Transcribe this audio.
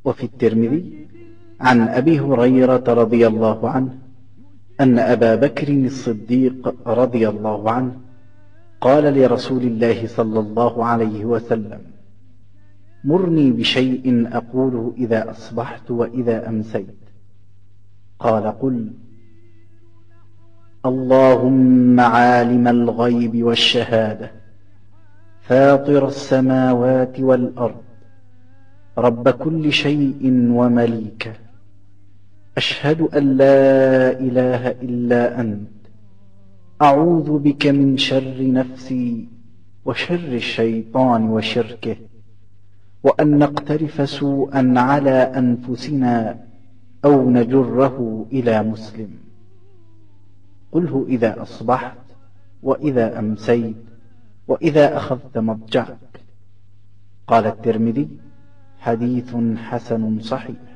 وفي الترمذي عن أبي هريرة رضي الله عنه أن أبا بكر الصديق رضي الله عنه قال لرسول الله صلى الله عليه وسلم: مرني بشيء أقوله إذا أصبحت وإذا أمسيت. قال: قل: اللهم عالم الغيب والشهادة فاطر السماوات والأرض رب كل شيء ومليكه، أشهد أن لا إله إلا أنت، أعوذ بك من شر نفسي وشر الشيطان وشركه، وأن نقترف سوءا على أنفسنا أو نجره إلى مسلم. قله إذا أصبحت وإذا أمسيت وإذا أخذت مضجعك. قال الترمذي: حديث حسن صحيح.